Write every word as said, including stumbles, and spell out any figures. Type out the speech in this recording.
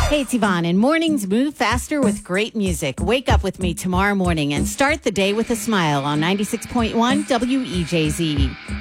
Hey, it's Yvonne, and mornings move faster with great music. Wake up with me tomorrow morning and start the day with a smile on ninety-six point one W E J Z.